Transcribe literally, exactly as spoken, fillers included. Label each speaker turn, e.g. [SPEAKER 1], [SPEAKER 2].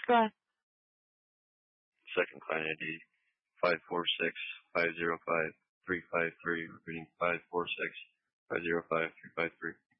[SPEAKER 1] Go ahead.
[SPEAKER 2] Second client I D, five four six five zero five three five three, repeating five four six five zero five three five three.